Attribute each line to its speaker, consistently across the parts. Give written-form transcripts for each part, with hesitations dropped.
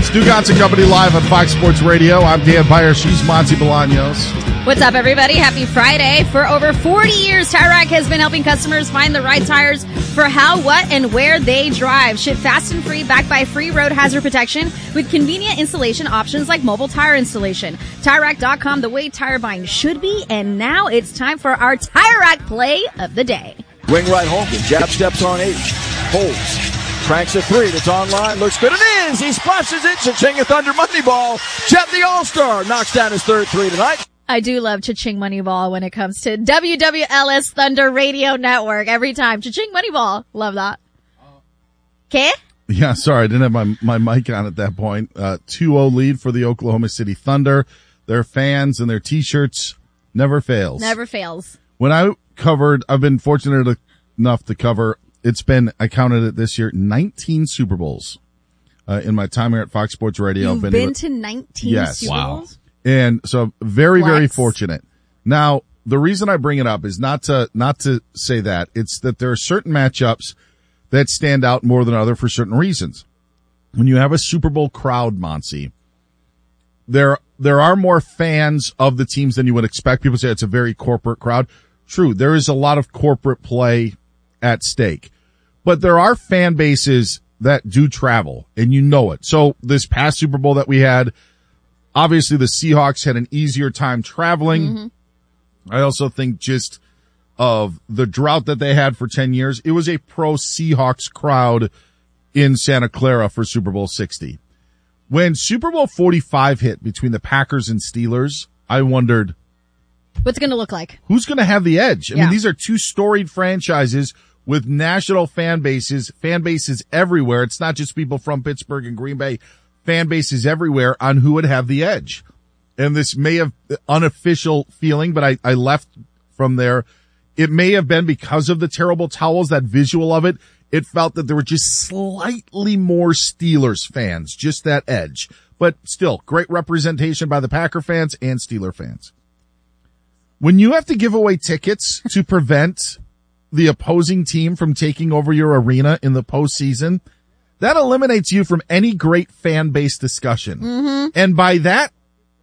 Speaker 1: Stugotz and Company live on Fox Sports Radio. I'm Dan Beyer. She's Monty Bolaños.
Speaker 2: What's up, everybody? Happy Friday. For over 40 years, Tire Rack has been helping customers find the right tires for how, what, and where they drive. Ship fast and free, backed by free road hazard protection with convenient installation options like mobile tire installation. TireRack.com, the way tire buying should be. And now it's time for our Tire Rack play of the day.
Speaker 3: Wing right Holmgren, jab steps on H, holds. Cranks a three, it's online, looks good, it is! He splashes it, Cha-Ching Thunder Moneyball. Chet the All-Star knocks down his third three tonight.
Speaker 2: I do love Cha-Ching Moneyball when it comes to WWLS Thunder Radio Network. Every time. Cha-Ching Moneyball. Love that. Okay?
Speaker 1: Yeah, sorry, I didn't have my mic on at that point. 2-0 lead for the Oklahoma City Thunder. Their fans and their T-shirts never fails.
Speaker 2: Never fails.
Speaker 1: When I've been fortunate enough to cover, I counted it this year, 19 Super Bowls in my time here at Fox Sports Radio.
Speaker 2: You've been to 19 Super Bowls?
Speaker 1: And so very, very fortunate. Now, the reason I bring it up is not to say that. It's that there are certain matchups that stand out more than other for certain reasons. When you have a Super Bowl crowd, Monty, there are more fans of the teams than you would expect. People say it's a very corporate crowd. True, there is a lot of corporate play at stake. But there are fan bases that do travel, and you know it. So this past Super Bowl that we had, obviously the Seahawks had an easier time traveling. Mm-hmm. I also think just of the drought that they had for 10 years, it was a pro Seahawks crowd in Santa Clara for Super Bowl 60. When Super Bowl 45 hit between the Packers and Steelers, I wondered,
Speaker 2: what's it going to look like?
Speaker 1: Who's going to have the edge? I mean, these are two storied franchises with national fan bases everywhere. It's not just people from Pittsburgh and Green Bay, fan bases everywhere on who would have the edge. And this may have unofficial feeling, but I left from there. It may have been because of the terrible towels, that visual of it. It felt that there were just slightly more Steelers fans, just that edge. But still, great representation by the Packer fans and Steeler fans. When you have to give away tickets to prevent the opposing team from taking over your arena in the postseason, that eliminates you from any great fan base discussion. Mm-hmm. And by that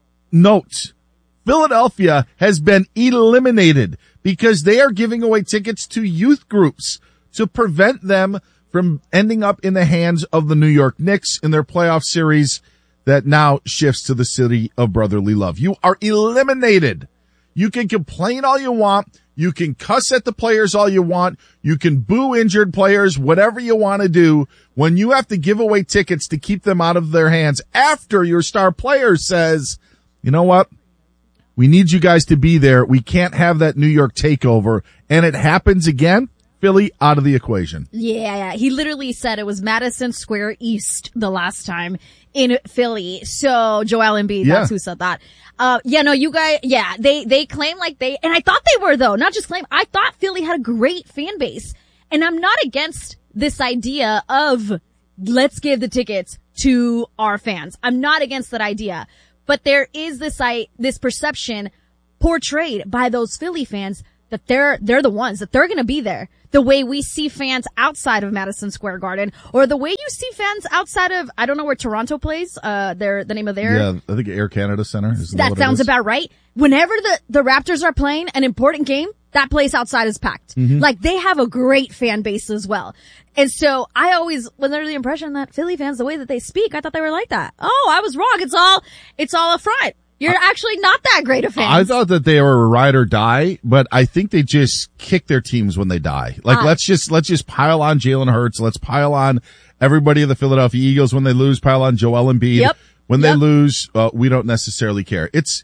Speaker 1: note, Philadelphia has been eliminated because they are giving away tickets to youth groups to prevent them from ending up in the hands of the New York Knicks in their playoff series that now shifts to the city of brotherly love. You are eliminated. You can complain all you want. You can cuss at the players all you want. You can boo injured players, whatever you want to do. When you have to give away tickets to keep them out of their hands after your star player says, you know what? We need you guys to be there. We can't have that New York takeover. And it happens again. Philly out of the equation.
Speaker 2: Yeah. He literally said it was Madison Square East the last time in Philly. So Joel Embiid, that's who said that. You guys, they claim like and I thought they were though, not just claim. I thought Philly had a great fan base, and I'm not against this idea of let's give the tickets to our fans. I'm not against that idea, but there is this perception portrayed by those Philly fans that they're the ones that they're going to be there. The way we see fans outside of Madison Square Garden, or the way you see fans outside of, I don't know where Toronto plays, the name of their.
Speaker 1: Yeah, I think Air Canada Center.
Speaker 2: That sounds about right. Whenever the Raptors are playing an important game, that place outside is packed. Mm-hmm. Like, they have a great fan base as well. And so I always was under the impression that Philly fans, the way that they speak, I thought they were like that. Oh, I was wrong. It's all a front. You're actually not that great a fan.
Speaker 1: I thought that they were a ride or die, but I think they just kick their teams when they die. Like, let's just pile on Jalen Hurts. Let's pile on everybody of the Philadelphia Eagles when they lose, pile on Joel Embiid.
Speaker 2: Yep.
Speaker 1: When they lose, we don't necessarily care. It's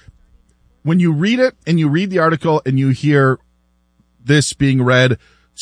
Speaker 1: when you read it and you read the article and you hear this being read,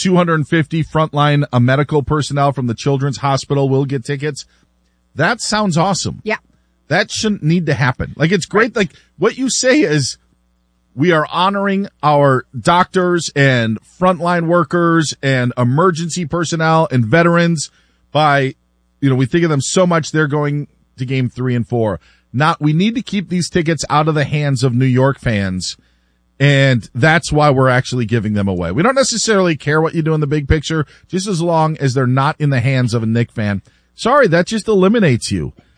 Speaker 1: 250 frontline medical personnel from the Children's Hospital will get tickets. That sounds awesome.
Speaker 2: Yeah.
Speaker 1: That shouldn't need to happen. Like, it's great. Like, what you say is we are honoring our doctors and frontline workers and emergency personnel and veterans by, we think of them so much they're going to game 3 and 4. We need to keep these tickets out of the hands of New York fans. And that's why we're actually giving them away. We don't necessarily care what you do in the big picture, just as long as they're not in the hands of a Knicks fan. Sorry, that just eliminates you.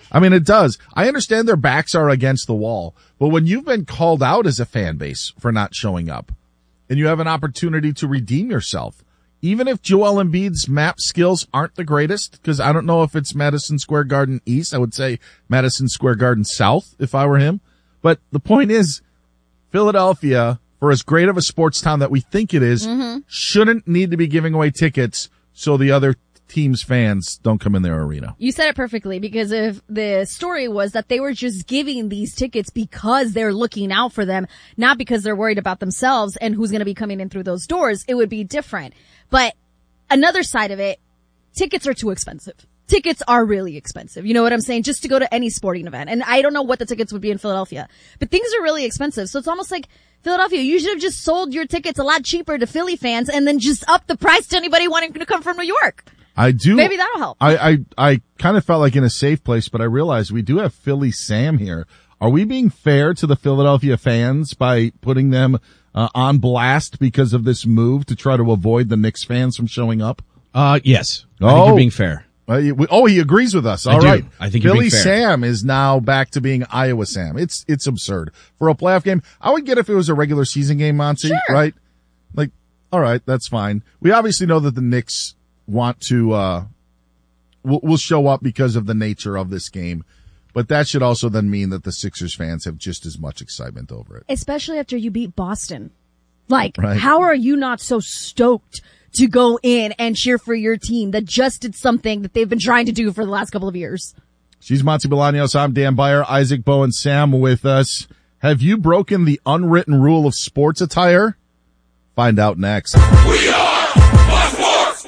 Speaker 1: I mean, it does. I understand their backs are against the wall, but when you've been called out as a fan base for not showing up and you have an opportunity to redeem yourself, even if Joel Embiid's map skills aren't the greatest, because I don't know if it's Madison Square Garden East, I would say Madison Square Garden South if I were him. But the point is, Philadelphia, for as great of a sports town that we think it is, shouldn't need to be giving away tickets so the other team's fans don't come in their arena.
Speaker 2: You said it perfectly, because if the story was that they were just giving these tickets because they're looking out for them, not because they're worried about themselves and who's going to be coming in through those doors, it would be different. But another side of it, tickets are too expensive. Tickets are really expensive. You know what I'm saying? Just to go to any sporting event. And I don't know what the tickets would be in Philadelphia, but things are really expensive. So it's almost like, Philadelphia, you should have just sold your tickets a lot cheaper to Philly fans and then just up the price to anybody wanting to come from New York.
Speaker 1: I do.
Speaker 2: Maybe that'll help.
Speaker 1: I kind of felt like in a safe place, but I realized we do have Philly Sam here. Are we being fair to the Philadelphia fans by putting them on blast because of this move to try to avoid the Knicks fans from showing up?
Speaker 4: Yes. I think you're being fair.
Speaker 1: He agrees with us. All right.
Speaker 4: I think
Speaker 1: Philly
Speaker 4: you're being fair.
Speaker 1: Sam is now back to being Iowa Sam. It's absurd. For a playoff game, I would get if it was a regular season game, Monty,
Speaker 2: sure.
Speaker 1: right? Like, all right, that's fine. We obviously know that the Knicks want to, will show up because of the nature of this game. But that should also then mean that the Sixers fans have just as much excitement over it.
Speaker 2: Especially after you beat Boston. Like,
Speaker 1: right.
Speaker 2: How are you not so stoked to go in and cheer for your team that just did something that they've been trying to do for the last couple of years?
Speaker 1: She's Monty Bolaños. I'm Dan Beyer. Isaac Bowe and Sam with us. Have you broken the unwritten rule of sports attire? Find out next.
Speaker 5: We are Sports!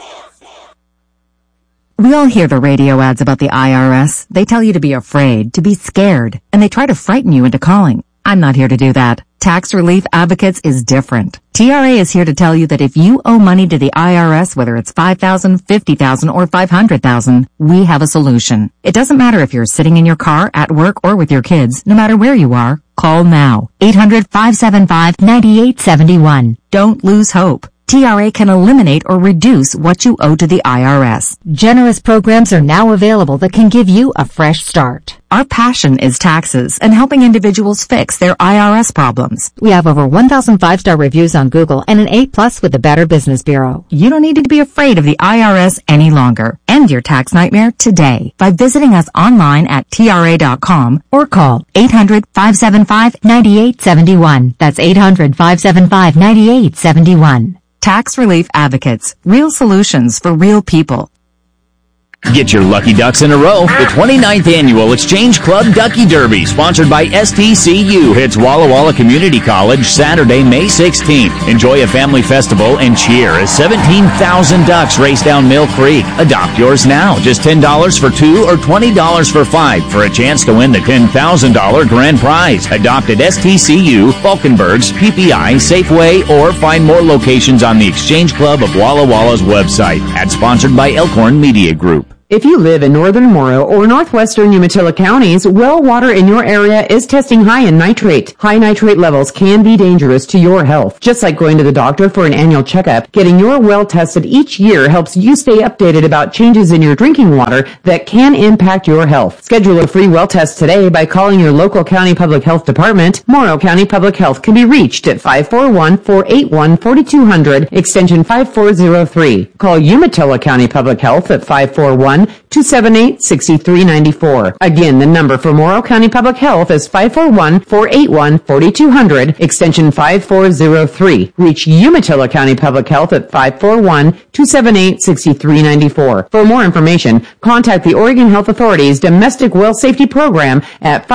Speaker 6: We all hear the radio ads about the IRS. They tell you to be afraid, to be scared, and they try to frighten you into calling. I'm not here to do that. Tax Relief Advocates is different. TRA is here to tell you that if you owe money to the IRS, whether it's $5,000, $50,000, or $500,000, we have a solution. It doesn't matter if you're sitting in your car, at work, or with your kids. No matter where you are, call now. 800-575-9871. Don't lose hope. TRA can eliminate or reduce what you owe to the IRS. Generous programs are now available that can give you a fresh start. Our passion is taxes and helping individuals fix their IRS problems. We have over 1,000 5-star reviews on Google and an A+ with the Better Business Bureau. You don't need to be afraid of the IRS any longer. End your tax nightmare today by visiting us online at TRA.com or call 800-575-9871. That's 800-575-9871. Tax Relief Advocates. Real solutions for real people.
Speaker 7: Get your lucky ducks in a row. The 29th Annual Exchange Club Ducky Derby, sponsored by STCU, hits Walla Walla Community College Saturday, May 16th. Enjoy a family festival and cheer as 17,000 ducks race down Mill Creek. Adopt yours now. Just $10 for 2 or $20 for 5 for a chance to win the $10,000 grand prize. Adopt at STCU, Falkenbergs, PPI, Safeway, or find more locations on the Exchange Club of Walla Walla's website. Ad sponsored by Elkhorn Media Group.
Speaker 8: If you live in northern Morrow or northwestern Umatilla counties, well water in your area is testing high in nitrate. High nitrate levels can be dangerous to your health. Just like going to the doctor for an annual checkup, getting your well tested each year helps you stay updated about changes in your drinking water that can impact your health. Schedule a free well test today by calling your local county public health department. Morrow County Public Health can be reached at 541-481-4200, extension 5403. Call Umatilla County Public Health at 541-278-6394. Again, the number for Morrow County Public Health is 541-481-4200, extension 5403. Reach Umatilla County Public Health at 541-278-6394. For more information, contact the Oregon Health Authority's Domestic Well Safety Program at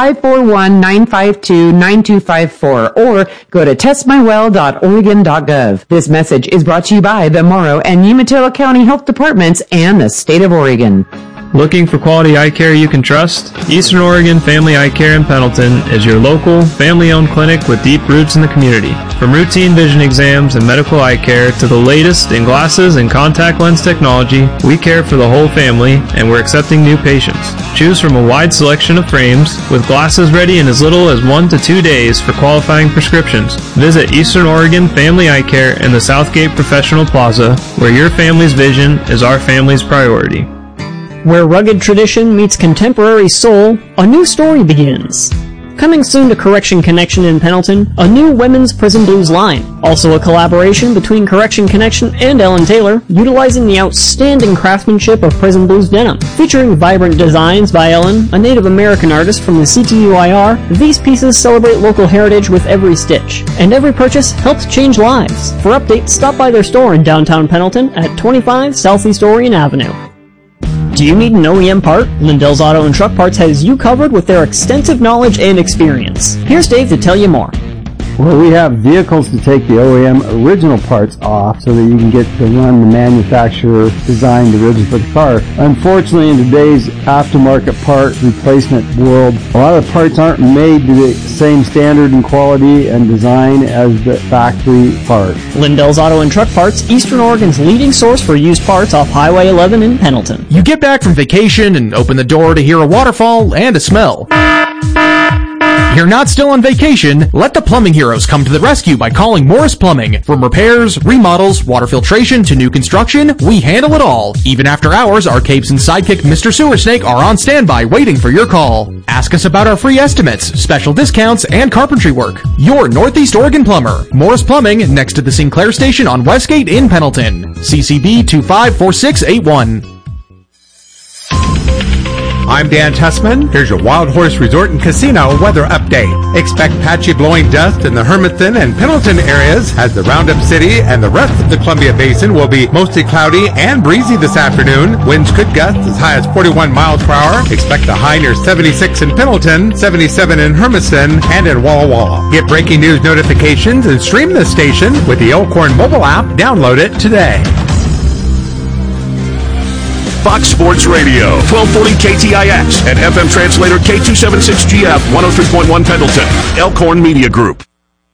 Speaker 8: 541-952-9254 or go to testmywell.oregon.gov. This message is brought to you by the Morrow and Umatilla County Health Departments and the State of Oregon.
Speaker 9: Looking for quality eye care you can trust? Eastern Oregon Family Eye Care in Pendleton is your local, family-owned clinic with deep roots in the community. From routine vision exams and medical eye care to the latest in glasses and contact lens technology, we care for the whole family and we're accepting new patients. Choose from a wide selection of frames with glasses ready in as little as 1 to 2 days for qualifying prescriptions. Visit Eastern Oregon Family Eye Care in the Southgate Professional Plaza, where your family's vision is our family's priority.
Speaker 10: Where rugged tradition meets contemporary soul, a new story begins. Coming soon to Correction Connection in Pendleton, a new women's prison blues line. Also a collaboration between Correction Connection and Ellen Taylor, utilizing the outstanding craftsmanship of prison blues denim. Featuring vibrant designs by Ellen, a Native American artist from the CTUIR, these pieces celebrate local heritage with every stitch. And every purchase helps change lives. For updates, stop by their store in downtown Pendleton at 25 Southeast Orion Avenue. Do you need an OEM part? Lindell's Auto and Truck Parts has you covered with their extensive knowledge and experience. Here's Dave to tell you more.
Speaker 11: Well, we have vehicles to take the OEM original parts off so that you can get to run the manufacturer designed originally for the car. Unfortunately, in today's aftermarket part replacement world, a lot of the parts aren't made to the same standard and quality and design as the factory part.
Speaker 10: Lindell's Auto and Truck Parts, Eastern Oregon's leading source for used parts off Highway 11 in Pendleton.
Speaker 12: You get back from vacation and open the door to hear a waterfall and a smell. You're not still on vacation? Let the plumbing heroes come to the rescue by calling Morris Plumbing. From repairs, remodels, water filtration to new construction, we handle it all. Even after hours, our capes and sidekick Mr. Sewer Snake are on standby waiting for your call. Ask us about our free estimates, special discounts, and carpentry work. Your Northeast Oregon plumber. Morris Plumbing, next to the Sinclair Station on Westgate in Pendleton. CCB 254681.
Speaker 13: I'm Dan Tessman. Here's your Wild Horse Resort and Casino weather update. Expect patchy blowing dust in the Hermiston and Pendleton areas as the Roundup City and the rest of the Columbia Basin will be mostly cloudy and breezy this afternoon. Winds could gust as high as 41 miles per hour. Expect a high near 76 in Pendleton, 77 in Hermiston, and in Walla Walla. Get breaking news notifications and stream the station with the Elkhorn mobile app. Download it today.
Speaker 5: Fox Sports Radio, 1240 KTIX and FM translator K276GF, 103.1 Pendleton, Elkhorn Media Group.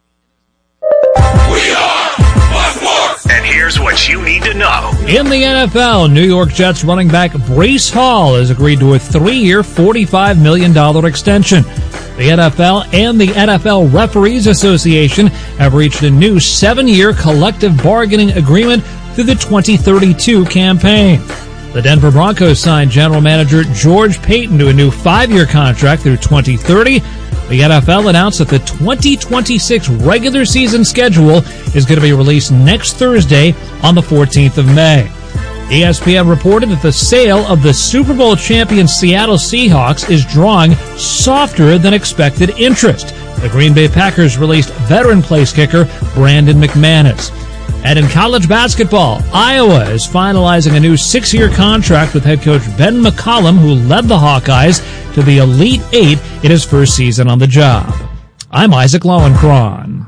Speaker 14: We are Fox Sports!
Speaker 5: And here's what you need to know.
Speaker 15: In the NFL, New York Jets running back Breece Hall has agreed to a 3-year, $45 million extension. The NFL and the NFL Referees Association have reached a new 7-year collective bargaining agreement through the 2032 campaign. The Denver Broncos signed general manager George Payton to a new 5-year contract through 2030. The NFL announced that the 2026 regular season schedule is going to be released next Thursday on the 14th of May. ESPN reported that the sale of the Super Bowl champion Seattle Seahawks is drawing softer than expected interest. The Green Bay Packers released veteran place kicker Brandon McManus. And in college basketball, Iowa is finalizing a new 6-year contract with head coach Ben McCollum, who led the Hawkeyes to the Elite Eight in his first season on the job. I'm Isaac Lowenkron.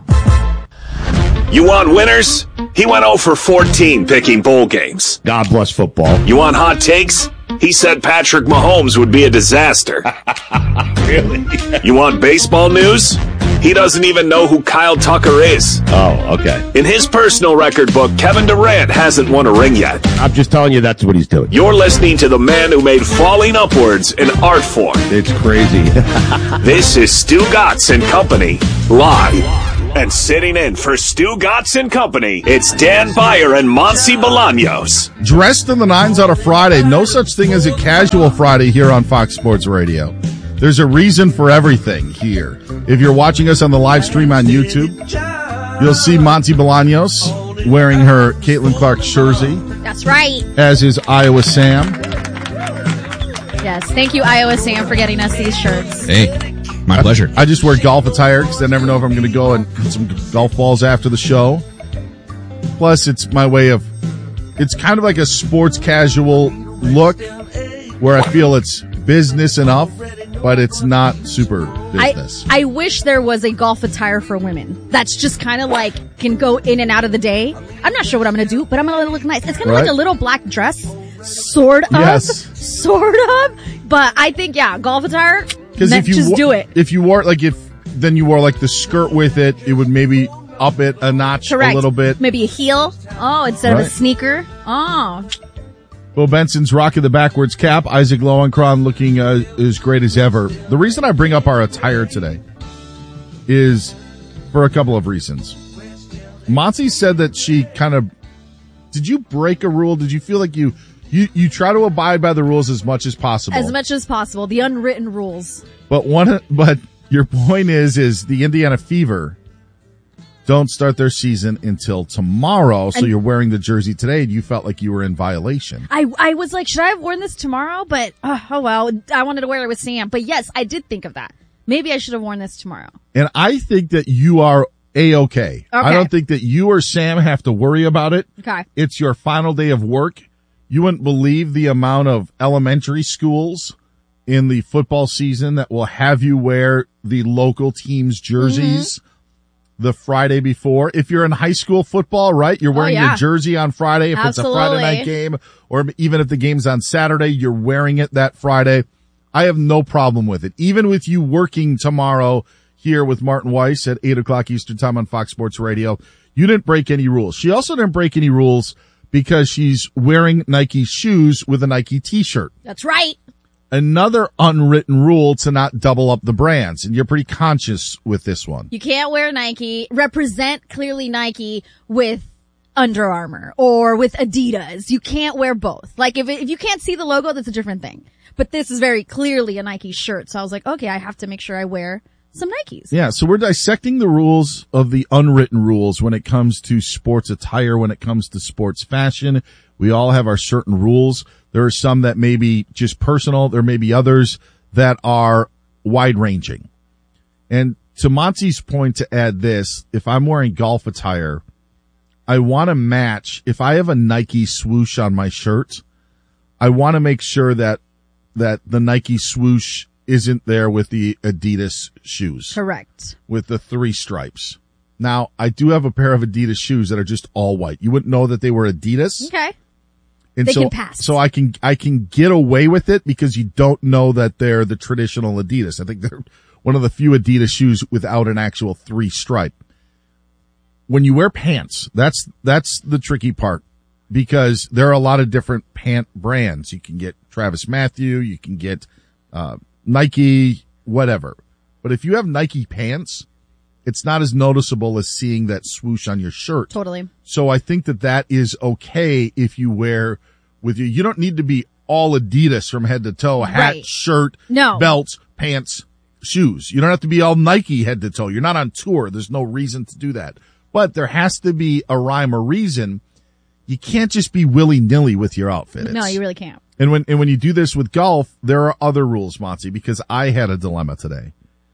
Speaker 5: You want winners? He went 0 for 14 picking bowl games.
Speaker 4: God bless football.
Speaker 5: You want hot takes? He said Patrick Mahomes would be a disaster.
Speaker 4: Really?
Speaker 5: You want baseball news? He doesn't even know who Kyle Tucker is.
Speaker 4: Oh, okay.
Speaker 5: In his personal record book, Kevin Durant hasn't won a ring yet.
Speaker 4: I'm just telling you that's what he's doing.
Speaker 5: You're listening to the man who made falling upwards an art form.
Speaker 4: It's crazy.
Speaker 5: This is Stu Gatz and Company, live. And sitting in for Stu Gatz and Company, it's Dan Beyer and Monty Bolaños.
Speaker 1: Dressed in the nines on a Friday. No such thing as a casual Friday here on Fox Sports Radio. There's a reason for everything here. If you're watching us on the live stream on YouTube, you'll see Monty Bolaños wearing her Caitlin Clark jersey.
Speaker 2: That's right.
Speaker 1: As is Iowa Sam.
Speaker 2: Yes, thank you, Iowa Sam, for getting us these shirts.
Speaker 4: Hey, my pleasure.
Speaker 1: I just wear golf attire because I never know if I'm going to go and hit some golf balls after the show. Plus, it's my way of, it's kind of like a sports casual look where I feel it's business enough, but it's not super business.
Speaker 2: I wish there was a golf attire for women. That's just kind of like, can go in and out of the day. I'm not sure what I'm going to do, but I'm going to look nice. It's kind of like a little black dress, sort of. But I think, yeah, golf attire, just do it.
Speaker 1: If you wore, like, then you wore, like, the skirt with it, it would maybe up it a notch a little bit.
Speaker 2: Maybe a heel. Oh, instead of a sneaker. Oh.
Speaker 1: Bill Benson's rocking the backwards cap. Isaac Lowenkron looking as great as ever. The reason I bring up our attire today is for a couple of reasons. Monty said that she kind of, did you break a rule? Did you feel like you You try to abide by the rules as much as possible.
Speaker 2: As much as possible. The unwritten rules.
Speaker 1: But your point is the Indiana Fever don't start their season until tomorrow, so you're wearing the jersey today, and you felt like you were in violation.
Speaker 2: I was like, should I have worn this tomorrow? But, oh well, I wanted to wear it with Sam. But yes, I did think of that. Maybe I should have worn this tomorrow.
Speaker 1: And I think that you are A-okay. I don't think that you or Sam have to worry about it.
Speaker 2: Okay.
Speaker 1: It's your final day of work. You wouldn't believe the amount of elementary schools in the football season that will have you wear the local team's jerseys the Friday before. If you're in high school football, right, you're wearing your jersey on Friday. If it's a Friday night game, or even if the game's on Saturday, you're wearing it that Friday. I have no problem with it. Even with you working tomorrow here with Martin Weiss at 8 o'clock Eastern Time on Fox Sports Radio, you didn't break any rules. She also didn't break any rules because she's wearing Nike shoes with a Nike t-shirt.
Speaker 2: That's right.
Speaker 1: Another unwritten rule to not double up the brands, and you're pretty conscious with this one.
Speaker 2: You can't wear Nike, represent clearly Nike with Under Armour or with Adidas. You can't wear both. Like if you can't see the logo, that's a different thing. But this is very clearly a Nike shirt, so I was like, okay, I have to make sure I wear some Nikes.
Speaker 1: Yeah, so we're dissecting the rules of the unwritten rules when it comes to sports attire, when it comes to sports fashion. We all have our certain rules. There are some that may be just personal. There may be others that are wide-ranging. And to Monty's point, to add this, if I'm wearing golf attire, I want to match. If I have a Nike swoosh on my shirt, I want to make sure that the Nike swoosh isn't there with the Adidas shoes.
Speaker 2: Correct.
Speaker 1: With the 3 stripes. Now, I do have a pair of Adidas shoes that are just all white. You wouldn't know that they were Adidas.
Speaker 2: Okay.
Speaker 1: And
Speaker 2: they can pass.
Speaker 1: So I can get away with it because you don't know that they're the traditional Adidas. I think they're one of the few Adidas shoes without an actual 3 stripe. When you wear pants, that's the tricky part, because there are a lot of different pant brands. You can get Travis Matthew, you can get Nike, whatever. But if you have Nike pants, it's not as noticeable as seeing that swoosh on your shirt.
Speaker 2: Totally.
Speaker 1: So I think that is okay if you wear with you. You don't need to be all Adidas from head to toe, hat, shirt, belts, pants, shoes. You don't have to be all Nike head to toe. You're not on tour. There's no reason to do that. But there has to be a rhyme or reason. You can't just be willy-nilly with your outfit.
Speaker 2: No, you really can't.
Speaker 1: And when you do this with golf, there are other rules, Monty, because I had a dilemma today.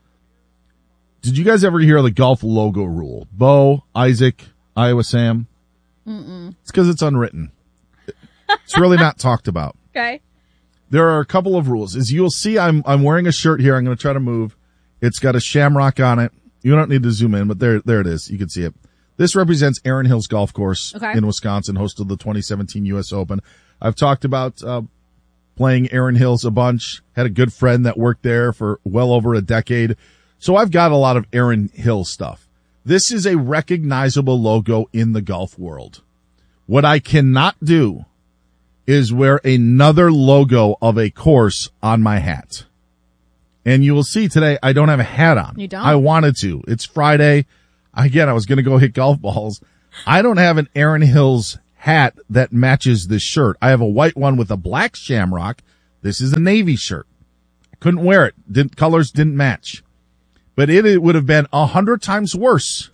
Speaker 1: Did you guys ever hear the golf logo rule? Bo, Isaac, Iowa Sam?
Speaker 2: Mm-mm.
Speaker 1: It's because it's unwritten. It's really not talked about.
Speaker 2: Okay.
Speaker 1: There are a couple of rules. As you'll see, I'm wearing a shirt here. I'm going to try to move. It's got a shamrock on it. You don't need to zoom in, but there it is. You can see it. This represents Erin Hills Golf Course in Wisconsin, hosted the 2017 U.S. Open. I've talked about playing Erin Hills a bunch. Had a good friend that worked there for well over a decade. So I've got a lot of Erin Hills stuff. This is a recognizable logo in the golf world. What I cannot do is wear another logo of a course on my hat. And you will see today I don't have a hat on.
Speaker 2: You don't?
Speaker 1: I wanted to. It's Friday. Again, I was going to go hit golf balls. I don't have an Erin Hills hat that matches this shirt. I have a white one with a black shamrock. This is a navy shirt. I couldn't wear it. Colors didn't match. But it would have been 100 times worse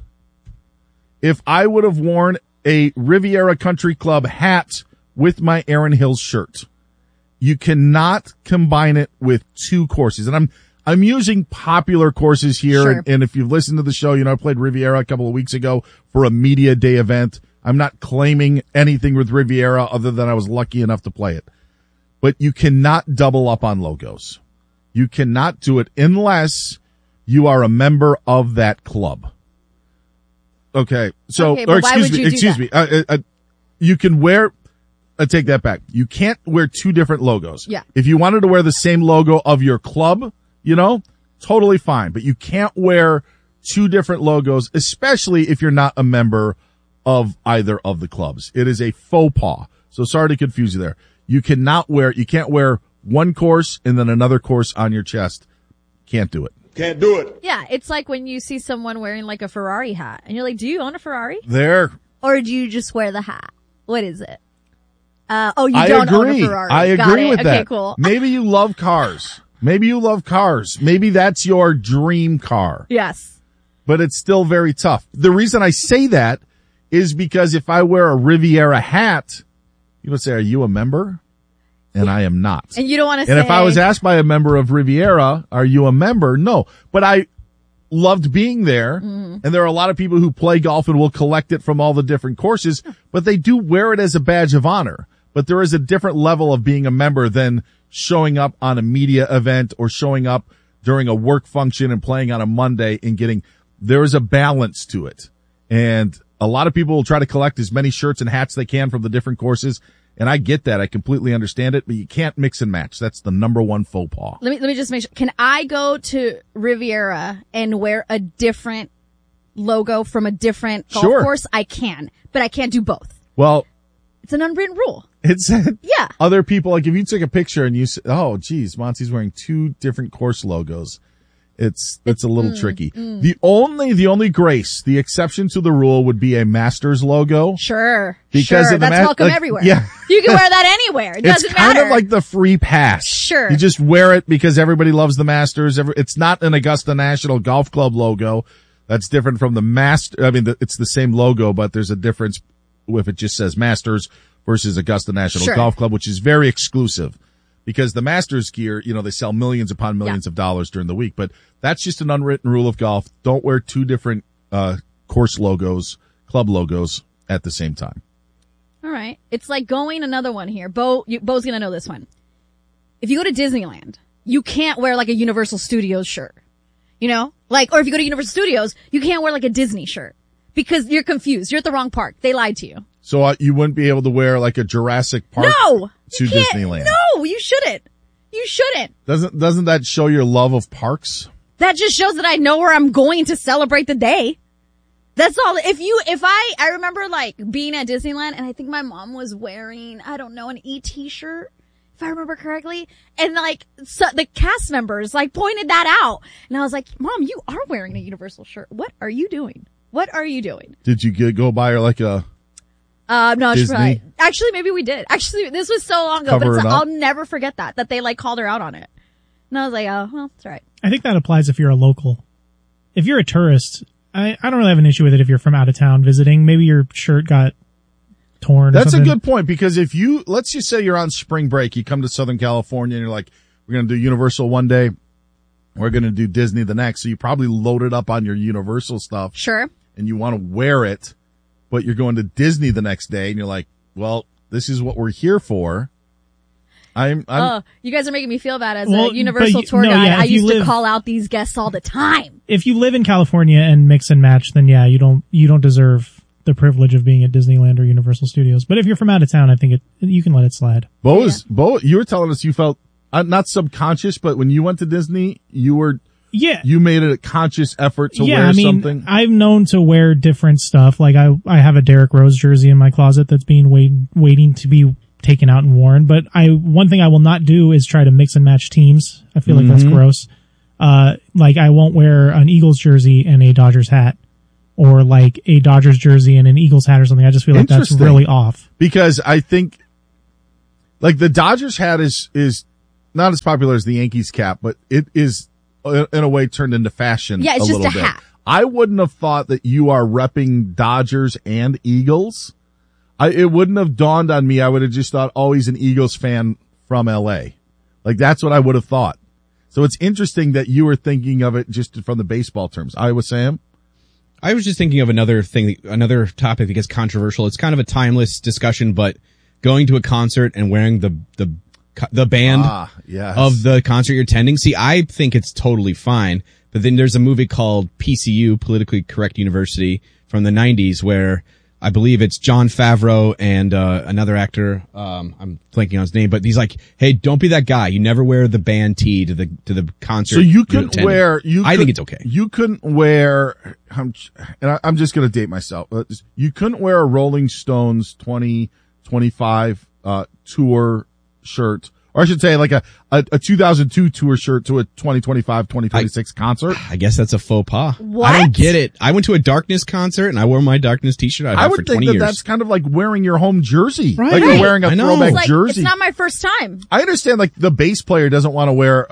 Speaker 1: if I would have worn a Riviera Country Club hat with my Erin Hills shirt. You cannot combine it with 2 courses. And I'm using popular courses here.
Speaker 2: Sure.
Speaker 1: And if you've listened to the show, I played Riviera a couple of weeks ago for a media day event. I'm not claiming anything with Riviera other than I was lucky enough to play it. But you cannot double up on logos. You cannot do it unless you are a member of that club. Okay. So,
Speaker 2: okay, but why would you
Speaker 1: excuse
Speaker 2: do
Speaker 1: me. You can wear, I take that back. You can't wear 2 different logos.
Speaker 2: Yeah.
Speaker 1: If you wanted to wear the same logo of your club, totally fine. But you can't wear 2 different logos, especially if you're not a member of either of the clubs. It is a faux pas. So sorry to confuse you there. You can't wear one course and then another course on your chest. Can't do it.
Speaker 3: Can't do it.
Speaker 2: Yeah, it's like when you see someone wearing like a Ferrari hat and you're like, do you own a Ferrari?
Speaker 1: There.
Speaker 2: Or do you just wear the hat? What is it? You don't own a Ferrari.
Speaker 1: I agree with that.
Speaker 2: Okay, cool.
Speaker 1: Maybe you love cars. Maybe that's your dream car.
Speaker 2: Yes.
Speaker 1: But it's still very tough. The reason I say that is because if I wear a Riviera hat, you would say, are you a member? And I am not.
Speaker 2: And you don't want to say.
Speaker 1: And if I was asked by a member of Riviera, are you a member? No. But I loved being there. And there are a lot of people who play golf and will collect it from all the different courses, but they do wear it as a badge of honor. But there is a different level of being a member than showing up on a media event or showing up during a work function and playing on a Monday and there is a balance to it. And a lot of people will try to collect as many shirts and hats they can from the different courses. And I get that. I completely understand it, but you can't mix and match. That's the number one faux pas.
Speaker 2: Let me just make sure. Can I go to Riviera and wear a different logo from a different golf course? I can, but I can't do both.
Speaker 1: Well,
Speaker 2: it's an unwritten rule.
Speaker 1: It's
Speaker 2: yeah.
Speaker 1: Other people, like if you took a picture and you say, oh, geez, Monty's wearing 2 different course logos. It's a little tricky. The only grace, the exception to the rule would be a Masters logo.
Speaker 2: Sure.
Speaker 1: Because
Speaker 2: that's welcome everywhere.
Speaker 1: Yeah.
Speaker 2: You can wear that anywhere. It doesn't matter.
Speaker 1: It's kind of like the free pass.
Speaker 2: Sure.
Speaker 1: You just wear it because everybody loves the Masters. It's not an Augusta National Golf Club logo. That's different from the it's the same logo, but there's a difference if it just says Masters versus Augusta National Golf Club, which is very exclusive. Because the Masters gear, they sell millions upon millions of dollars during the week. But that's just an unwritten rule of golf. Don't wear 2 different course logos, club logos at the same time.
Speaker 2: All right. It's like going another one here. Bo's going to know this one. If you go to Disneyland, you can't wear like a Universal Studios shirt. Or if you go to Universal Studios, you can't wear like a Disney shirt. Because you're confused. You're at the wrong park. They lied to you.
Speaker 1: So you wouldn't be able to wear like a Jurassic Park to Disneyland?
Speaker 2: No, you shouldn't. You shouldn't.
Speaker 1: Doesn't that show your love of parks?
Speaker 2: That just shows that I know where I'm going to celebrate the day. That's all. I remember like being at Disneyland and I think my mom was wearing, I don't know, an E.T. shirt, if I remember correctly. And the cast members pointed that out. And I was like, Mom, you are wearing a Universal shirt. What are you doing? Did
Speaker 1: you go buy her like a
Speaker 2: no,
Speaker 1: Disney?
Speaker 2: Actually, maybe we did. Actually, this was so long ago, but I'll never forget that they called her out on it. And I was like, oh, well, it's all right.
Speaker 16: I think that applies if you're a local. If you're a tourist, I don't really have an issue with it if you're from out of town visiting. Maybe your shirt got torn.
Speaker 1: That's a good point because if let's just say you're on spring break, you come to Southern California and you're like, we're going to do Universal one day. We're going to do Disney the next. So you probably loaded up on your Universal stuff.
Speaker 2: Sure.
Speaker 1: And you want to wear it, but you're going to Disney the next day and you're like, well, this is what we're here for. You
Speaker 2: guys are making me feel bad as a Universal tour guide. I used to call out these guests all the time.
Speaker 16: If you live in California and mix and match, then yeah, you don't deserve the privilege of being at Disneyland or Universal Studios. But if you're from out of town, I think you can let it slide.
Speaker 1: Bo, you were telling us you felt not subconscious, but when you went to Disney, you made a conscious effort to wear something.
Speaker 16: I'm known to wear different stuff. Like I have a Derrick Rose jersey in my closet that's being waiting to be taken out and worn. But one thing I will not do is try to mix and match teams. I feel like that's gross. Like I won't wear an Eagles jersey and a Dodgers hat, or like a Dodgers jersey and an Eagles hat or something. I just feel like that's really off.
Speaker 1: Because I think like the Dodgers hat is not as popular as the Yankees cap, but it is in a way turned into fashion.
Speaker 2: Yeah, it's
Speaker 1: just a
Speaker 2: hat.
Speaker 1: I wouldn't have thought that you are repping Dodgers and Eagles. It wouldn't have dawned on me. I would have just thought, oh, he's an Eagles fan from LA. Like that's what I would have thought. So it's interesting that you were thinking of it just from the baseball terms. Iowa Sam?
Speaker 17: I was just thinking of another topic that gets controversial. It's kind of a timeless discussion, but going to a concert and wearing the band of the concert you're attending. See, I think it's totally fine. But then there's a movie called PCU, Politically Correct University, from the 90s where I believe it's Jon Favreau and another actor, I'm blanking on his name, but he's like, hey, don't be that guy. You never wear the band tee to the concert.
Speaker 1: So you couldn't wear,
Speaker 17: I think it's okay.
Speaker 1: You couldn't wear, and I'm just going to date myself. You couldn't wear a Rolling Stones 2025 tour shirt Or I should say like a 2002 tour shirt to a 2025, 2026 concert.
Speaker 17: I guess that's a faux pas.
Speaker 2: What?
Speaker 17: I don't get it. I went to a Darkness concert and I wore my Darkness t-shirt I had for 20 years.
Speaker 1: I would think that's kind of like wearing your home jersey.
Speaker 17: Right.
Speaker 1: Like you're wearing a throwback jersey.
Speaker 2: It's not my first time.
Speaker 1: I understand like the bass player doesn't want to wear,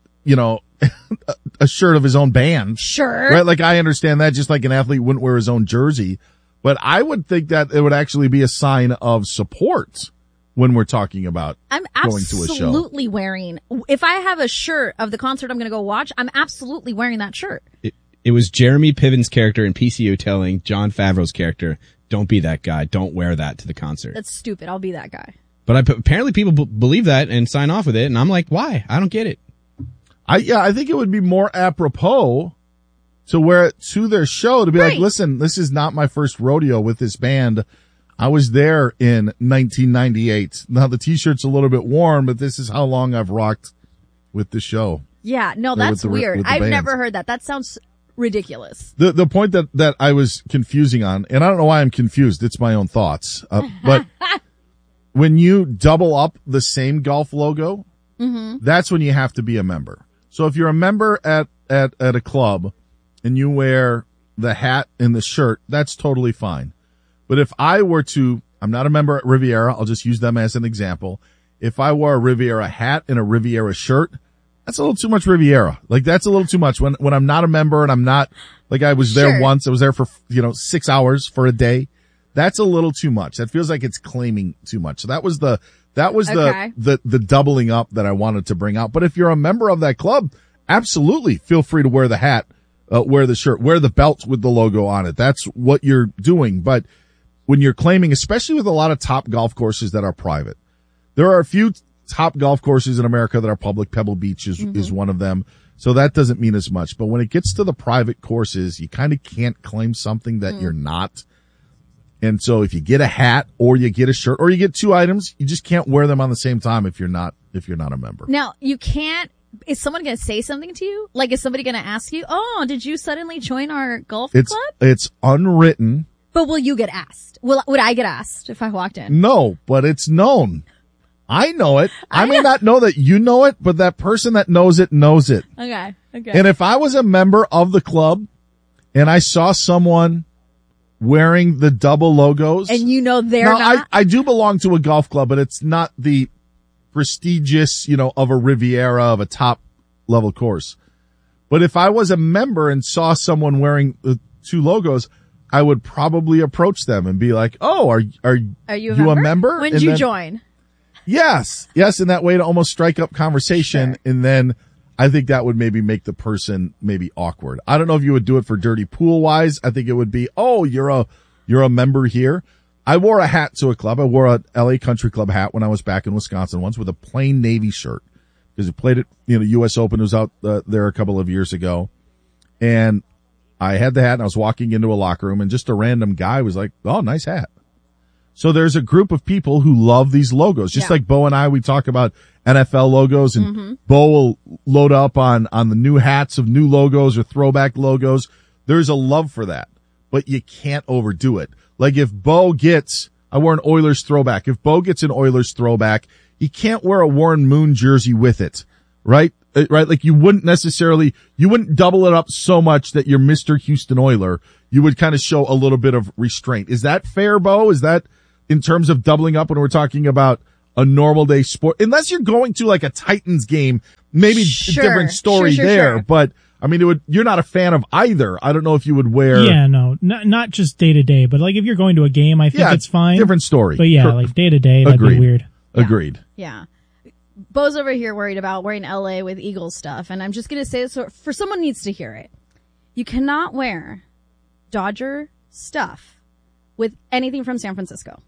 Speaker 1: a shirt of his own band.
Speaker 2: Sure.
Speaker 1: Right? Like I understand that, just like an athlete wouldn't wear his own jersey. But I would think that it would actually be a sign of support when we're talking about
Speaker 2: I'm
Speaker 1: going to a show.
Speaker 2: absolutely wearing, if I have a shirt of the concert I'm going to go watch, I'm absolutely wearing that shirt.
Speaker 17: It was Jeremy Piven's character in PCU telling Jon Favreau's character, don't be that guy. Don't wear that to the concert.
Speaker 2: That's stupid. I'll be that guy.
Speaker 17: But apparently people believe that and sign off with it. And I'm like, why? I don't get it.
Speaker 1: I think it would be more apropos to wear it to their show to be like, listen, this is not my first rodeo with this band. I was there in 1998. Now the t-shirt's a little bit worn, but this is how long I've rocked with the show.
Speaker 2: Yeah, no, that's weird. I've never heard that. That sounds ridiculous.
Speaker 1: The point that I was confusing on, and I don't know why I'm confused. It's my own thoughts. But when you double up the same golf logo, that's when you have to be a member. So if you're a member at a club and you wear the hat and the shirt, that's totally fine. But if I were to, I'm not a member at Riviera, I'll just use them as an example. If I wore a Riviera hat and a Riviera shirt, that's a little too much Riviera. Like that's a little too much when I'm not a member and I'm not, like I was there once, I was there for, 6 hours for a day. That's a little too much. That feels like it's claiming too much. So that was the doubling up that I wanted to bring out. But if you're a member of that club, absolutely feel free to wear the hat, wear the shirt, wear the belt with the logo on it. That's what you're doing. But when you're claiming, especially with a lot of top golf courses that are private, there are a few top golf courses in America that are public. Pebble Beach is one of them. So that doesn't mean as much. But when it gets to the private courses, you kind of can't claim something that you're not. And so if you get a hat or you get a shirt or you get two items, you just can't wear them on the same time if you're not a member.
Speaker 2: Now, you can't, is someone going to say something to you? Like, is somebody going to ask you, oh, did you suddenly join our golf club?
Speaker 1: It's unwritten.
Speaker 2: But will you get asked? Would I get asked if I walked in?
Speaker 1: No, but it's known. I know it. I may not know that you know it, but that person that knows it knows it.
Speaker 2: Okay.
Speaker 1: And if I was a member of the club and I saw someone wearing the double logos.
Speaker 2: And they're not?
Speaker 1: I do belong to a golf club, but it's not the prestigious, of a Riviera, of a top level course. But if I was a member and saw someone wearing the two logos, I would probably approach them and be like, oh, are you a member?
Speaker 2: When did you join?
Speaker 1: Yes. In that way to almost strike up conversation. Sure. And then I think that would maybe make the person maybe awkward. I don't know if you would do it for dirty pool wise. I think it would be, oh, you're a member here. I wore a hat to a club. I wore a LA Country Club hat when I was back in Wisconsin once with a plain Navy shirt because it played at, US Open. It was out there a couple of years ago. And I had the hat and I was walking into a locker room and just a random guy was like, oh, nice hat. So there's a group of people who love these logos. Just like Bo and I, we talk about NFL logos and Bo will load up on the new hats of new logos or throwback logos. There's a love for that, but you can't overdo it. Like if Bo gets, I wore an Oilers throwback. If Bo gets an Oilers throwback, he can't wear a Warren Moon jersey with it, right? Right? Like you wouldn't double it up so much that you're Mr. Houston Oiler. You would kind of show a little bit of restraint. Is that fair, Bo? Is that in terms of doubling up when we're talking about a normal day sport? Unless you're going to like a Titans game, maybe a different story there. Sure. But I mean, you're not a fan of either. I don't know if you would wear.
Speaker 16: Yeah, no, not just day to day, but like if you're going to a game, I think it's fine.
Speaker 1: Different story.
Speaker 16: But yeah, like day to day, that'd be weird.
Speaker 2: Yeah.
Speaker 1: Agreed.
Speaker 2: Yeah. Bo's over here worried about wearing LA with Eagles stuff. And I'm just going to say this for someone needs to hear it. You cannot wear Dodger stuff with anything from San Francisco.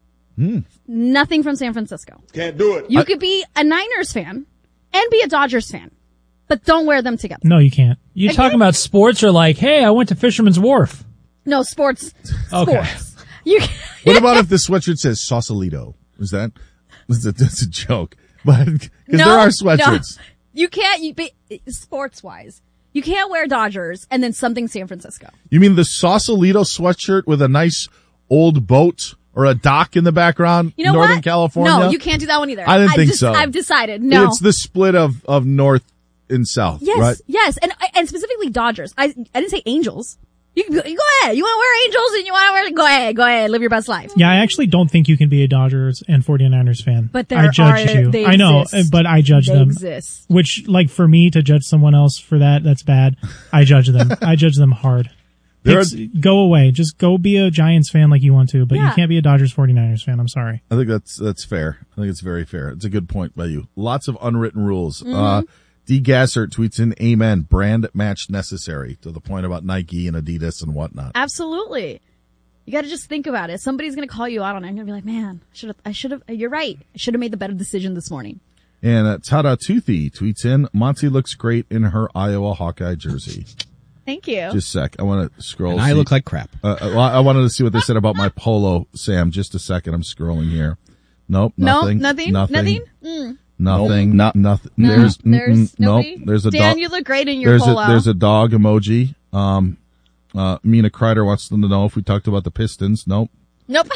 Speaker 2: Nothing from San Francisco.
Speaker 14: Can't do it.
Speaker 2: You could be a Niners fan and be a Dodgers fan, but don't wear them together.
Speaker 16: No, you can't.
Speaker 15: You talking about sports or like, hey, I went to Fisherman's Wharf?
Speaker 2: No, sports.
Speaker 15: Okay.
Speaker 2: Sports.
Speaker 1: What about if the sweatshirt says Sausalito? That's a joke. But, because there are sweatshirts.
Speaker 2: No, you can't, sports wise, you can't wear Dodgers and then something San Francisco.
Speaker 1: You mean the Sausalito sweatshirt with a nice old boat or a dock in the background.
Speaker 2: You know
Speaker 1: Northern
Speaker 2: what?
Speaker 1: California.
Speaker 2: No, you can't do that one either.
Speaker 1: I didn't think so.
Speaker 2: I've decided. No.
Speaker 1: It's the split of North and South,
Speaker 2: yes,
Speaker 1: right?
Speaker 2: Yes, and specifically Dodgers. I didn't say Angels. You go ahead. You want to wear Angels and you want to wear, go ahead, live your best life.
Speaker 16: Yeah, I actually don't think you can be a Dodgers and 49ers fan.
Speaker 2: But
Speaker 16: I judge you. I know, but I judge them.
Speaker 2: Exist.
Speaker 16: Which, like, for me to judge someone else for that's bad. I judge them. I judge them hard. Go away. Just go be a Giants fan like you want to, but you can't be a Dodgers 49ers fan. I'm sorry.
Speaker 1: I think that's fair. I think it's very fair. It's a good point by you. Lots of unwritten rules. D. Gassert tweets in, amen, brand match necessary, to the point about Nike and Adidas and whatnot.
Speaker 2: Absolutely. You got to just think about it. Somebody's going to call you out on it and you're going to be like, man, I should have, you're right. I should have made the better decision this morning.
Speaker 1: And Tada Toothy tweets in, Monty looks great in her Iowa Hawkeye jersey.
Speaker 2: Thank you.
Speaker 1: Just a sec. I want to scroll.
Speaker 17: And I look like crap.
Speaker 1: I wanted to see what they said about my polo, Sam. Just a second. I'm scrolling here. Nope. Nothing.
Speaker 2: Nothing.
Speaker 1: Nothing.
Speaker 2: Nothing.
Speaker 1: Nothing.
Speaker 2: There's
Speaker 1: nope. There's a
Speaker 2: Dan,
Speaker 1: dog.
Speaker 2: you look great in your polo.
Speaker 1: There's a dog emoji. Mina Kreider wants them to know if we talked about the Pistons. Nope.
Speaker 2: Nope.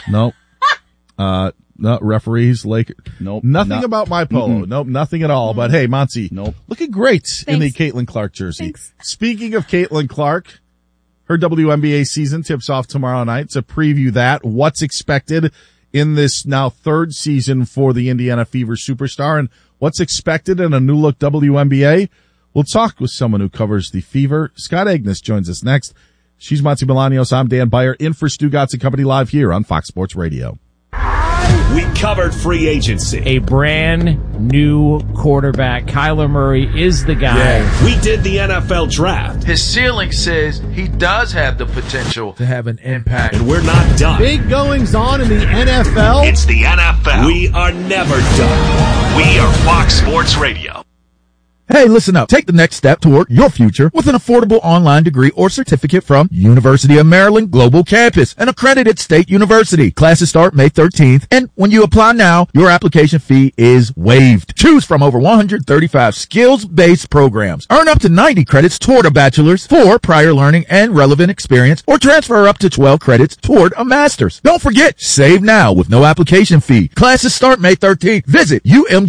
Speaker 1: No, referees, Lakers.
Speaker 4: Nope.
Speaker 1: Nothing about my polo. Nope, nothing at all. But hey, Monty.
Speaker 4: Nope.
Speaker 1: Looking great in the Caitlin Clark jersey.
Speaker 2: Thanks.
Speaker 1: Speaking of Caitlin Clark, her WNBA season tips off tomorrow night. To preview that, what's expected in this now third season for the Indiana Fever superstar, and what's expected in a new look WNBA? We'll talk with someone who covers the Fever. Scott Agnes joins us next. She's Monty Bolaños. I'm Dan Beyer, in for Stu Gotts and Company live here on Fox Sports Radio.
Speaker 5: We covered free agency.
Speaker 18: A brand new quarterback. Kyler Murray is the guy.
Speaker 5: Yeah. We did the NFL draft.
Speaker 19: His ceiling says he does have the potential to have an impact.
Speaker 5: And we're not done.
Speaker 12: Big goings on in the NFL.
Speaker 5: It's the NFL. We are never done. We are Fox Sports Radio.
Speaker 20: Hey, listen up. Take the next step toward your future with an affordable online degree or certificate from University of Maryland Global Campus, an accredited state university. Classes start May 13th, and when you apply now, your application fee is waived. Choose from over 135 skills-based programs. Earn up to 90 credits toward a bachelor's for prior learning and relevant experience, or transfer up to 12 credits toward a master's. Don't forget, save now with no application fee. Classes start May 13th. Visit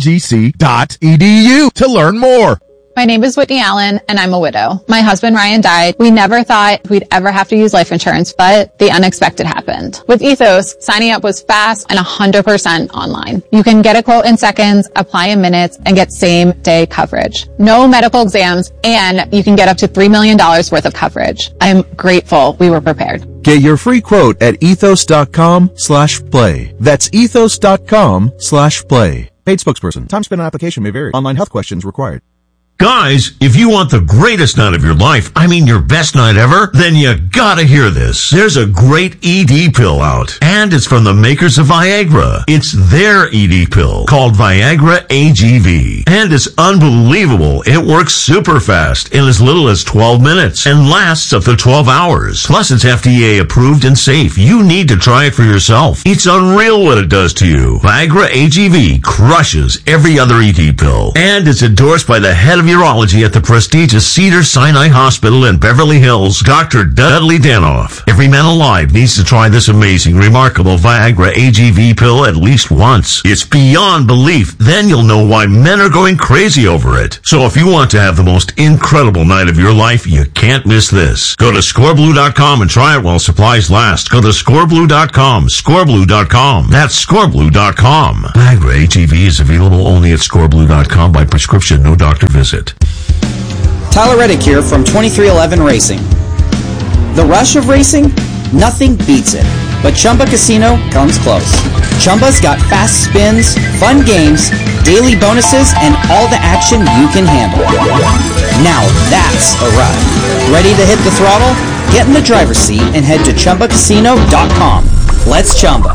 Speaker 20: umgc.edu to learn more.
Speaker 21: My name is Whitney Allen, and I'm a widow. My husband Ryan died. We never thought we'd ever have to use life insurance, but the unexpected happened. With Ethos, signing up was fast and 100% online. You can get a quote in seconds, apply in minutes, and get same-day coverage. No medical exams, and you can get up to $3 million worth of coverage. I'm grateful we were prepared.
Speaker 22: Get your free quote at ethos.com/play. That's ethos.com/play. Paid spokesperson. Time spent on application may vary. Online health questions required.
Speaker 23: Guys, if you want the greatest night of your life, I mean your best night ever, then you gotta hear this. There's a great ED pill out, and it's from the makers of Viagra. It's their ED pill, called Viagra AGV. And it's unbelievable. It works super fast in as little as 12 minutes and lasts up to 12 hours. Plus, it's FDA approved and safe. You need to try it for yourself. It's unreal what it does to you. Viagra AGV crushes every other ED pill, and it's endorsed by the head of urology at the prestigious Cedars-Sinai Hospital in Beverly Hills, Dr. Dudley Danoff. Every man alive needs to try this amazing, remarkable Viagra AGV pill at least once. It's beyond belief. Then you'll know why men are going crazy over it. So if you want to have the most incredible night of your life, you can't miss this. Go to scoreblue.com and try it while supplies last. Go to scoreblue.com, scoreblue.com. That's scoreblue.com. Viagra AGV is available only at scoreblue.com by prescription, no doctor visit.
Speaker 24: Tyler Reddick here from 2311 Racing. The rush of racing? Nothing beats it. But Chumba Casino comes close. Chumba's got fast spins, fun games, daily bonuses, and all the action you can handle. Now that's a ride. Ready to hit the throttle? Get in the driver's seat and head to ChumbaCasino.com. Let's Chumba.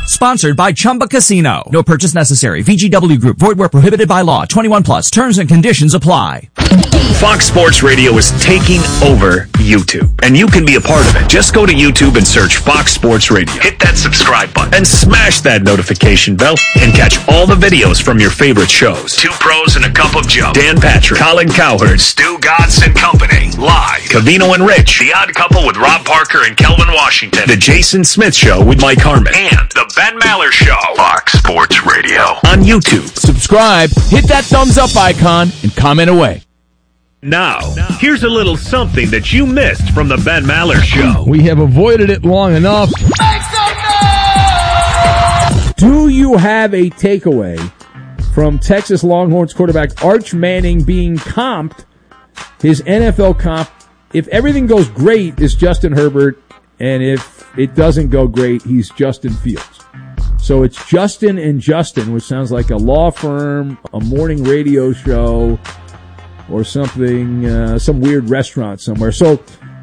Speaker 6: Sponsored by Chumba Casino. No purchase necessary. VGW Group. Void where prohibited by law. 21 plus. Terms and conditions apply.
Speaker 5: Fox Sports Radio is taking over YouTube, and you can be a part of it. Just go to YouTube and search Fox Sports Radio. Hit that subscribe button and smash that notification bell and catch all the videos from your favorite shows. Two Pros and a Cup of Joe. Dan Patrick, Colin Cowherd, Stu Gatz and Company. Live. Covino and Rich. The Odd Couple with Rob Parker and Kelvin Washington. The Jason Smith Show with Mike Harmon. And The Ben Maller Show. Fox Sports Radio. On YouTube.
Speaker 7: Subscribe, hit that thumbs up icon, and comment away.
Speaker 5: Now, here's a little something that you missed from the Ben Maller Show.
Speaker 8: We have avoided it long enough. Do you have a takeaway from Texas Longhorns quarterback Arch Manning being comped? His NFL comp, if everything goes great, is Justin Herbert, and if it doesn't go great, he's Justin Fields. So it's Justin and Justin, which sounds like a law firm, a morning radio show, or something, some weird restaurant somewhere. So,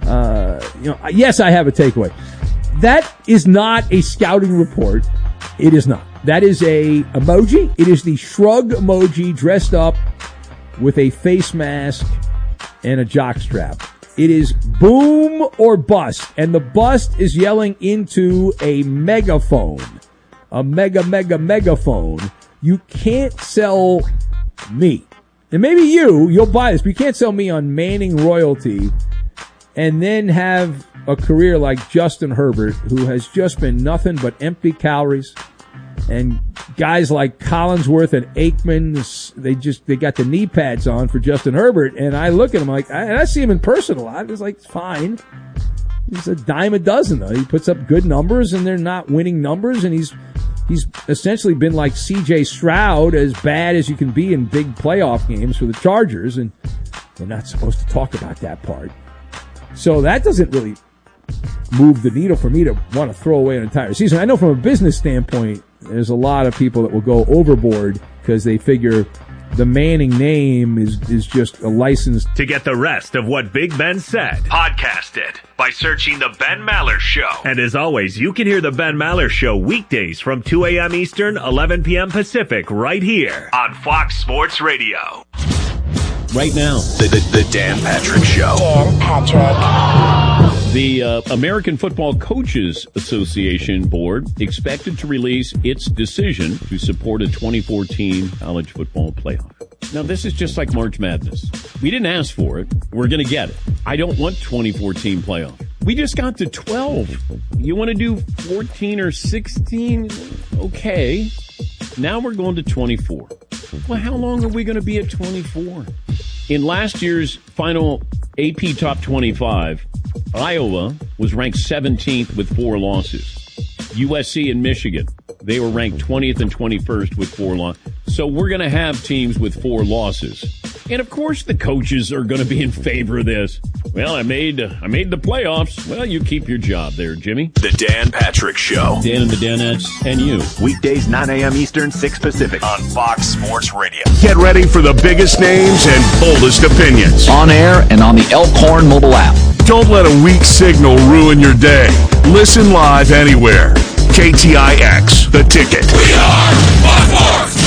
Speaker 8: yes, I have a takeaway. That is not a scouting report. It is not. That is a emoji. It is the shrug emoji dressed up with a face mask and a jockstrap. It is boom or bust, and the bust is yelling into a megaphone. A megaphone. You can't sell me. And maybe you'll buy this, but you can't sell me on Manning royalty and then have a career like Justin Herbert, who has just been nothing but empty calories. And guys like Collinsworth and Aikman, they got the knee pads on for Justin Herbert. And I look at him like, and I see him in person a lot. It's like, it's fine. He's a dime a dozen, though. He puts up good numbers, and they're not winning numbers, and he's essentially been like C.J. Stroud, as bad as you can be in big playoff games for the Chargers, and we're not supposed to talk about that part. So that doesn't really move the needle for me to want to throw away an entire season. I know from a business standpoint, there's a lot of people that will go overboard because they figure the Manning name is just a license.
Speaker 5: To get the rest of what Big Ben said, podcast it by searching The Ben Maller Show. And as always, you can hear The Ben Maller Show weekdays from 2 a.m. Eastern, 11 p.m. Pacific, right here on Fox Sports Radio.
Speaker 9: Right now,
Speaker 5: The Dan Patrick Show.
Speaker 9: Dan Patrick. The American Football Coaches Association Board expected to release its decision to support a 2014 college football playoff. Now, this is just like March Madness. We didn't ask for it. We're going to get it. I don't want 2014 playoff. We just got to 12. You want to do 14 or 16? Okay. Now we're going to 24. Well, how long are we going to be at 24? In last year's final AP Top 25, Iowa was ranked 17th with 4 losses. USC and Michigan, they were ranked 20th and 21st with 4 losses. So we're going to have teams with 4 losses. And of course the coaches are going to be in favor of this. Well, I made the playoffs. Well, you keep your job there, Jimmy.
Speaker 5: The Dan Patrick Show.
Speaker 9: Dan and the Danettes and you.
Speaker 5: Weekdays 9 a.m. Eastern, 6 Pacific on Fox Sports Radio. Get ready for the biggest names and boldest opinions.
Speaker 25: On air and on the Elkhorn mobile app.
Speaker 5: Don't let a weak signal ruin your day. Listen live anywhere. KTIX, The Ticket.
Speaker 14: We are Fox Sports.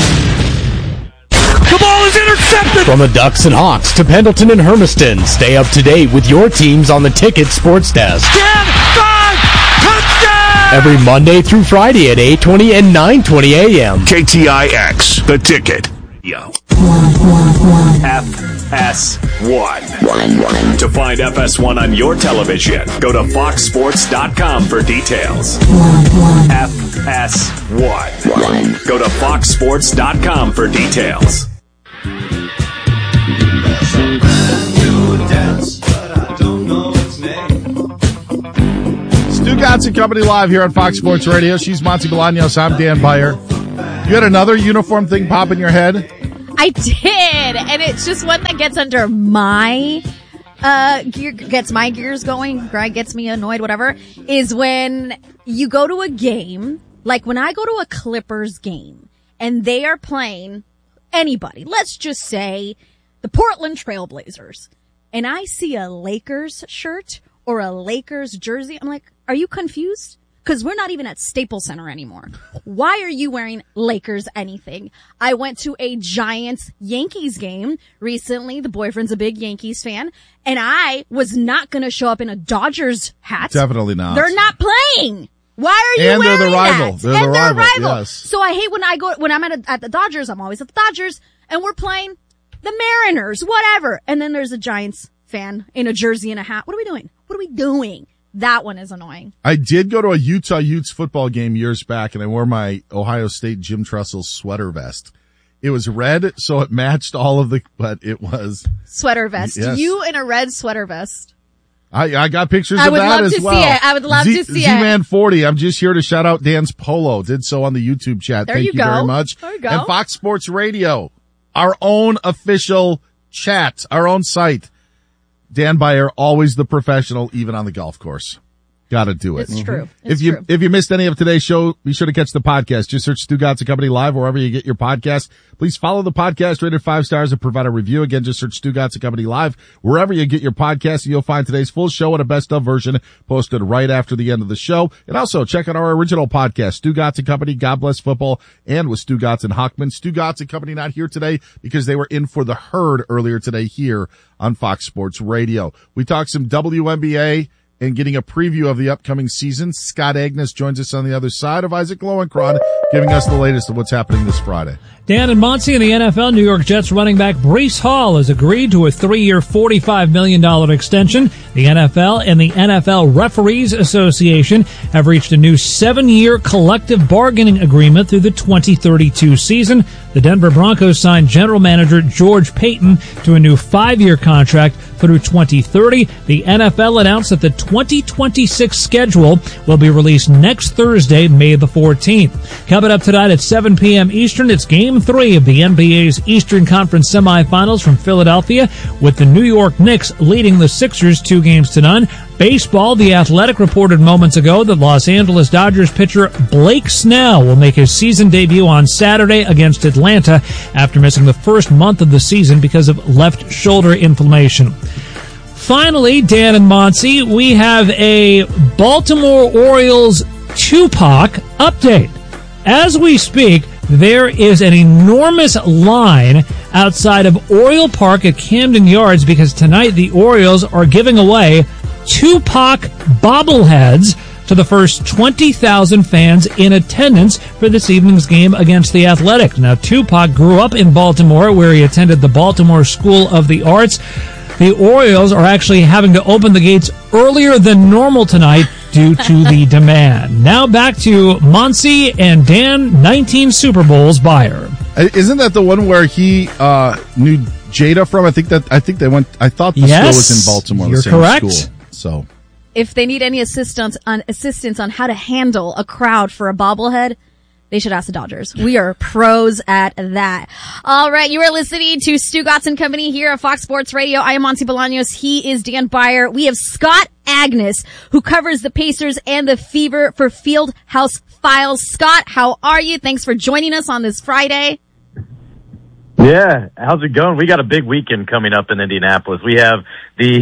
Speaker 12: The ball is intercepted! From the Ducks and Hawks to Pendleton and Hermiston, stay up to date with your teams on the Ticket Sports Desk.
Speaker 14: 10, 5, touchdown!
Speaker 12: Every Monday through Friday at 8:20 and 9:20 a.m.
Speaker 5: KTIX, The Ticket. Yo. FS1. To find FS1 on your television, go to foxsports.com for details. FS1. Go to foxsports.com for details.
Speaker 1: Stu Gatz and Company live here on Fox Sports Radio. She's Monty Bolaños. I'm Dan Beyer. You had another uniform thing pop in your head?
Speaker 2: I did, and it's just one that gets under my gets my gears going, gets me annoyed, whatever, is when you go to a game, like when I go to a Clippers game, and they are playing anybody, let's just say the Portland Trailblazers, and I see a Lakers shirt or a Lakers jersey, I'm like, are you confused? because we're not even at Staples Center anymore. Why are you wearing Lakers anything? I went to a Giants-Yankees game recently. The boyfriend's a big Yankees fan, and I was not going to show up in a Dodgers hat.
Speaker 1: Definitely not.
Speaker 2: They're not playing. Why are you
Speaker 1: and
Speaker 2: wearing
Speaker 1: they're the rival.
Speaker 2: that?
Speaker 1: They're
Speaker 2: and
Speaker 1: the
Speaker 2: they're
Speaker 1: rival. Yes.
Speaker 2: So I hate when I'm at the Dodgers. I'm always at the Dodgers, and we're playing the Mariners, whatever. And then there's a Giants fan in a jersey and a hat. What are we doing? What are we doing? That one is annoying.
Speaker 1: I did go to a Utah Utes football game years back, and I wore my Ohio State Jim Tressel sweater vest. It was red, so it matched all of but it was
Speaker 2: sweater vest.
Speaker 1: Yes.
Speaker 2: You in a red sweater vest.
Speaker 1: I got pictures of that as well.
Speaker 2: I would love to see it.
Speaker 1: Z-Man 40. I'm just here to shout out Dan's polo. Did so on the YouTube chat.
Speaker 2: There
Speaker 1: Thank
Speaker 2: you
Speaker 1: you
Speaker 2: go.
Speaker 1: very much.
Speaker 2: There you go.
Speaker 1: And Fox Sports Radio, our own official chat, our own site. Dan Beyer, always the professional, even on the golf course. Gotta do it.
Speaker 2: It's true.
Speaker 1: If you missed any of today's show, be sure to catch the podcast. Just search Stu Gatz and Company Live wherever you get your podcast. Please follow the podcast, rated 5 stars, and provide a review. Again, just search Stu Gatz and Company Live wherever you get your podcast, and you'll find today's full show and a best of version posted right after the end of the show. And also check out our original podcast, Stu Gatz and Company, God Bless Football, and with Stu Gatz and Hochman. Stu Gatz and Company not here today because they were in for the herd earlier today here on Fox Sports Radio. We talked some WNBA and getting a preview of the upcoming season. Scott Agnes joins us on the other side of Isaac Lowenkron, giving us the latest of what's happening this Friday.
Speaker 3: Dan and Monty in the NFL, New York Jets running back Breece Hall has agreed to a 3-year, $45 million extension. The NFL and the NFL Referees Association have reached a new 7-year collective bargaining agreement through the 2032 season. The Denver Broncos signed general manager George Payton to a new 5-year contract through 2030. The NFL announced that the 2026 schedule will be released next Thursday, May the 14th. Coming up tonight at 7 p.m. Eastern, it's Game 3 of the NBA's Eastern Conference semifinals from Philadelphia, with the New York Knicks leading the Sixers 2-0. Baseball, The Athletic reported moments ago that Los Angeles Dodgers pitcher Blake Snell will make his season debut on Saturday against Atlanta after missing the first month of the season because of left shoulder inflammation. Finally, Dan and Monty, we have a Baltimore Orioles Tupac update. As we speak, there is an enormous line outside of Oriole Park at Camden Yards because tonight the Orioles are giving away Tupac bobbleheads to the first 20,000 fans in attendance for this evening's game against the Athletic. Now, Tupac grew up in Baltimore, where he attended the Baltimore School of the Arts. The Orioles are actually having to open the gates earlier than normal tonight due to the demand. Now back to Monty and Dan, 19 Super Bowls buyer.
Speaker 1: Isn't that the one where he knew Jada from? I think they went. I thought the school was in Baltimore.
Speaker 3: You're
Speaker 1: the same
Speaker 3: correct.
Speaker 1: School, so
Speaker 2: if they need any assistance on how to handle a crowd for a bobblehead, they should ask the Dodgers. We are pros at that. All right, you are listening to Stu Gatz and Company here at Fox Sports Radio. I am Monty Bolaños. He is Dan Beyer. We have Scott Agnes, who covers the Pacers and the Fever for Fieldhouse Files. Scott, how are you? Thanks for joining us on this Friday.
Speaker 10: Yeah, how's it going? We got a big weekend coming up in Indianapolis. We have the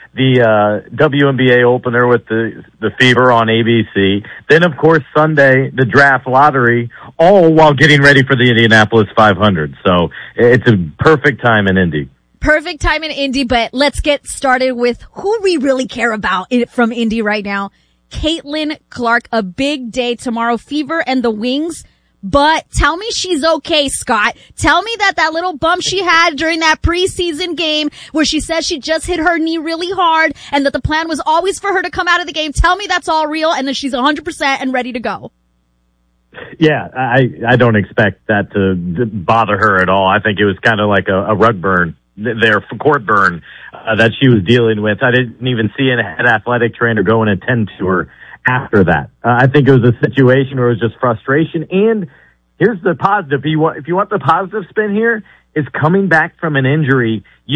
Speaker 10: WNBA opener with the Fever on ABC. Then, of course, Sunday, the draft lottery, all while getting ready for the Indianapolis 500. So it's a perfect time in Indy.
Speaker 2: Perfect time in Indy, but let's get started with who we really care about from Indy right now. Caitlin Clark, a big day tomorrow. Fever and the Wings. But tell me she's okay, Scott. Tell me that little bump she had during that preseason game where she says she just hit her knee really hard and that the plan was always for her to come out of the game. Tell me that's all real and that she's 100% and ready to go.
Speaker 10: Yeah, I don't expect that to bother her at all. I think it was kind of like a rug burn there, court burn that she was dealing with. I didn't even see an athletic trainer go and attend to her after that. I think it was a situation where it was just frustration. And here's the positive. If you want the positive spin here, is coming back from an injury.